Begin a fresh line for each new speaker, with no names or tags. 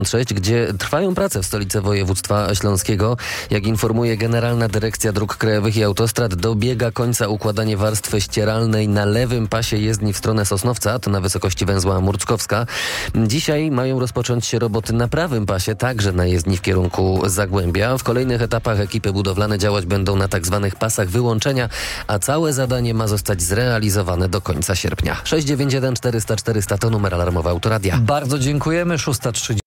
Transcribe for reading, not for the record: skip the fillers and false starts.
gdzie trwają prace w stolicy województwa śląskiego. Jak informuje Generalna Dyrekcja Dróg Krajowych i Autostrad, dobiega końca układanie warstwy ścieralnej na lewym pasie jezdni w stronę Sosnowca, to na wysokości węzła Murckowska. Dzisiaj mają rozpocząć się roboty na prawym pasie, także na jezdni w kierunku Zagłębia. W kolejnych etapach ekipy budowlane działać będą na tzw. pasach wyłączenia, a całe zadanie ma zostać zrealizowane do końca sierpnia. 691 400 400 to numer alarmowy Autoradia.
Bardzo dziękujemy. 6:30.